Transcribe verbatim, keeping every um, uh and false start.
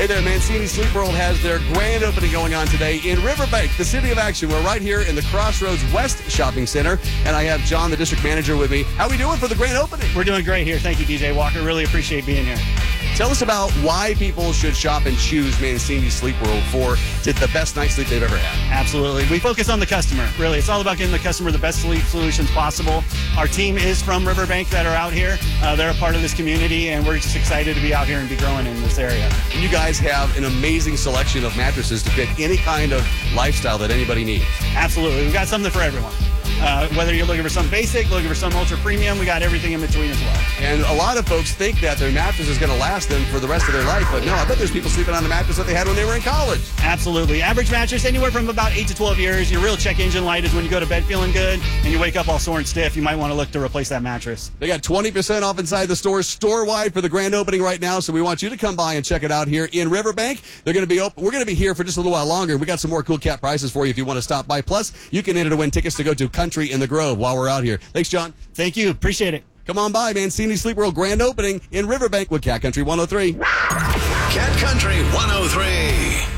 Hey there, Mancini Sleep World has their grand opening going on today in Riverbank, the city of action. We're right here in the Crossroads West Shopping Center, and I have John, the district manager, with me. How are we doing for the grand opening? We're doing great here. Thank you, D J Walker. Really appreciate being here. Tell us about why people should shop and choose Mancini Sleep World for the best night's sleep they've ever had. Absolutely. We focus on the customer, really. It's all about getting the customer the best sleep solutions possible. Our team is from Riverbank that are out here. Uh, they're a part of this community, and we're just excited to be out here and be growing in this area. And you guys have an amazing selection of mattresses to fit any kind of lifestyle that anybody needs. Absolutely. We've got something for everyone. Uh, whether you're looking for some basic, looking for some ultra premium, we got everything in between as well. And a lot of folks think that their mattress is going to last them for the rest of their life, but no, I bet there's people sleeping on the mattress that they had when they were in college. Absolutely. Average mattress, anywhere from about eight to twelve years. Your real check engine light is when you go to bed feeling good and you wake up all sore and stiff. You might want to look to replace that mattress. They got twenty percent off inside the store, store-wide for the grand opening right now, so we want you to come by and check it out here in Riverbank. They're going to be open. We're going to be here for just a little while longer. We got some more cool cat prices for you if you want to stop by. Plus, you can enter to win tickets to go to Country in the Grove while we're out here. Thanks, John. Thank you. Appreciate it. Come on by, Mancini Sleep World grand opening in Riverbank with Cat Country one oh three. Cat Country one oh three.